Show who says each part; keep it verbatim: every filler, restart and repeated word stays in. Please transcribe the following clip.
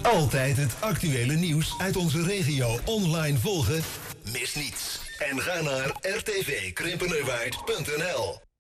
Speaker 1: Altijd het actuele nieuws uit onze regio online volgen? Mis niets. En ga naar r t v krimpenerwaard punt n l.